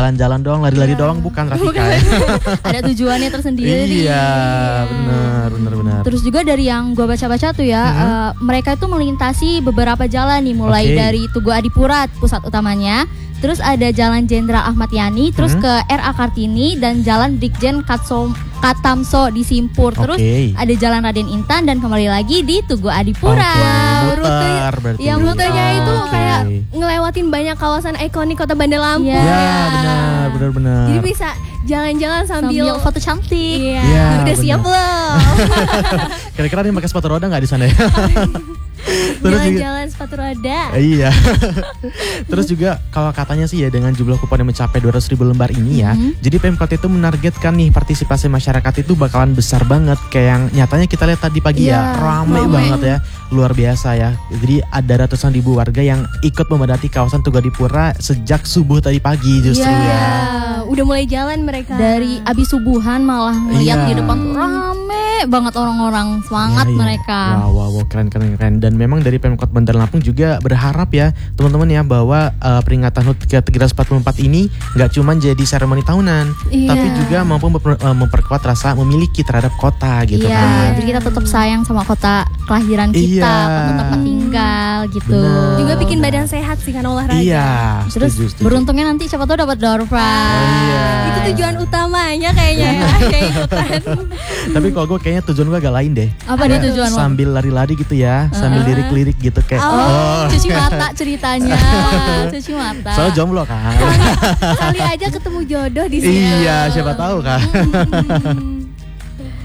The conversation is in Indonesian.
jalan-jalan doang, lari-lari doang, bukan Rafika ya. Ada tujuannya tersendiri. Iya, benar. Terus juga dari yang gue baca-baca tuh ya, mereka itu melintasi beberapa jalan nih, mulai dari Tugu Adipura pusat utamanya, terus ada Jalan Jenderal Ahmad Yani, terus ke R.A. Kartini dan Jalan Brigjen Katamso di Simpur, terus ada Jalan Raden Intan dan kembali lagi di Tugu Adipura. Rutenya itu kayak ngelewatin banyak kawasan ikonik Kota Bandar Lampung. Ya, benar. Jadi bisa jalan-jalan sambil foto cantik. Iya. Udah siap belum? Kira-kira nih pakai sepatu roda nggak di sana ya? Jalan-jalan sepatu roda. Iya. Terus juga kalau katanya sih ya, dengan jumlah kupon yang mencapai 200.000 lembar ini ya, jadi Pemkot itu menargetkan nih partisipasi masyarakat itu bakalan besar banget. Kayak yang nyatanya kita lihat tadi pagi ya, ramai banget ya, luar biasa ya. Jadi ada ratusan ribu warga yang ikut memadati kawasan Tugu Adipura sejak subuh tadi pagi justru ya. Udah mulai jalan mereka. Dari abis subuhan malah ngeliat di depan tuh rame banget orang-orang, semangat mereka. Wow, keren. Dan memang dari Pemkot Bandar Lampung juga berharap ya teman-teman ya, bahwa peringatan HUT ke-344 ini nggak cuma jadi seremoni tahunan, tapi juga mampu memperkuat rasa memiliki terhadap kota gitu kan. Jadi kita tetap sayang sama kota kelahiran kita, tempat tinggal gitu. Juga bikin badan sehat sih karena olahraga. Iya. Terus beruntungnya nanti siapa tuh dapat door prize. Itu tujuan utamanya kayaknya ya. Tapi kalau gue kayaknya tujuan gue agak lain deh. Apa nih tujuan lo? Sambil lari-lari gitu ya, sambil lirik-lirik gitu kayak. Cuci mata ceritanya. Cuci mata. Soalnya jomblo kan. Kali aja ketemu jodoh di sini. Iya, siapa tahu kan.